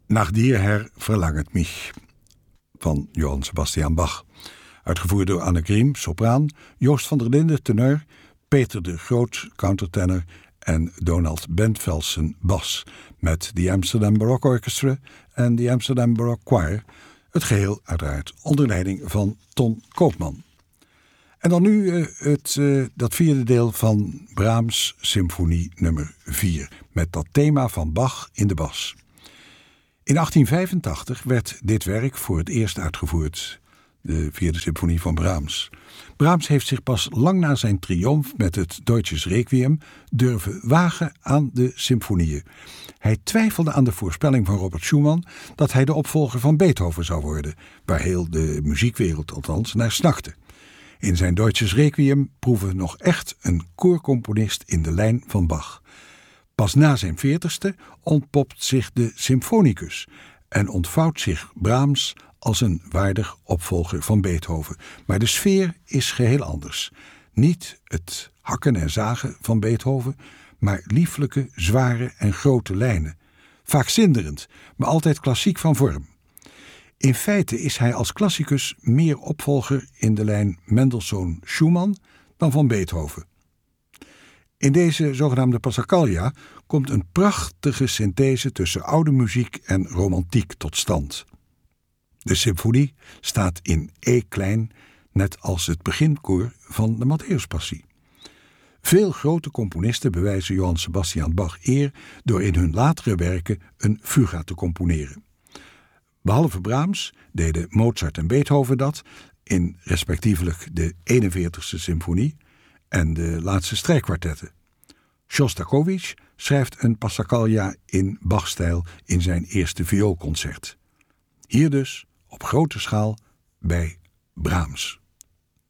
Nach dir, Herr, verlangt mich van Johann Sebastian Bach. Uitgevoerd door Anne Griem, sopraan, Joost van der Linden, tenor, Peter de Groot, countertenor en Donald Bentvelsen, bas, met de Amsterdam Baroque Orchestra en de Amsterdam Baroque Choir. Het geheel uiteraard onder leiding van Ton Koopman. En dan nu dat vierde deel van Brahms Symfonie nummer 4, met dat thema van Bach in de bas. In 1885 werd dit werk voor het eerst uitgevoerd, de vierde symfonie van Brahms. Brahms heeft zich pas lang na zijn triomf met het Deutsches Requiem durven wagen aan de symfonieën. Hij twijfelde aan de voorspelling van Robert Schumann dat hij de opvolger van Beethoven zou worden, waar heel de muziekwereld althans naar snakte. In zijn Deutsches Requiem proeven we nog echt een koorcomponist in de lijn van Bach. Pas na zijn 40ste ontpopt zich de symfonicus en ontvouwt zich Brahms als een waardig opvolger van Beethoven. Maar de sfeer is geheel anders. Niet het hakken en zagen van Beethoven, maar lieflijke, zware en grote lijnen. Vaak zinderend, maar altijd klassiek van vorm. In feite is hij als klassicus meer opvolger in de lijn Mendelssohn-Schumann dan van Beethoven. In deze zogenaamde Passacaglia komt een prachtige synthese tussen oude muziek en romantiek tot stand. De symfonie staat in E-klein, net als het beginkoor van de Matthäuspassie. Veel grote componisten bewijzen Johann Sebastian Bach eer door in hun latere werken een fuga te componeren. Behalve Brahms deden Mozart en Beethoven dat in respectievelijk de 41ste symfonie en de laatste strijkkwartetten. Shostakovich schrijft een Passacaglia in Bach-stijl in zijn eerste vioolconcert. Hier dus op grote schaal bij Brahms.